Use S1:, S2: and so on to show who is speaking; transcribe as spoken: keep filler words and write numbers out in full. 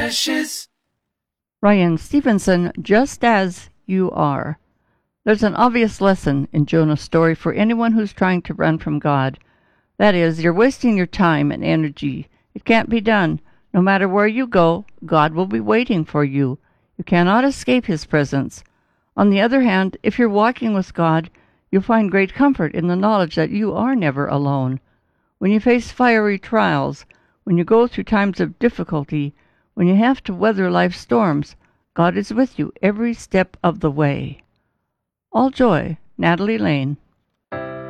S1: Precious.
S2: Ryan Stevenson, Just As You Are. There's an obvious lesson in Jonah's story for anyone who's trying to run from God. That is, you're wasting your time and energy. It can't be done. No matter where you go, God will be waiting for you. You cannot escape His presence. On the other hand, if you're walking with God, you'll find great comfort in the knowledge that you are never alone. When you face fiery trials, when you go through times of difficulty, when you have to weather life's storms, God is with you every step of the way. All joy, Natalie Lane.